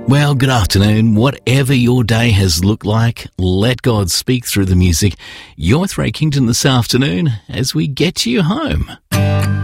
Well, good afternoon. Whatever your day has looked like, let God speak through the music. You're with Ray Kington this afternoon as we get you home.